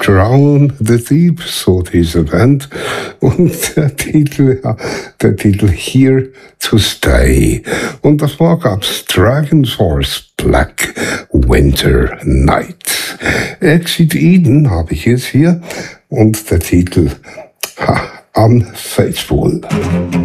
Drown the Deep, so diese Band. Und der Titel Here to Stay. Und davor gab's Dragon Force Black Winter Night. Exit Eden habe ich jetzt hier und der Titel Unfaithful.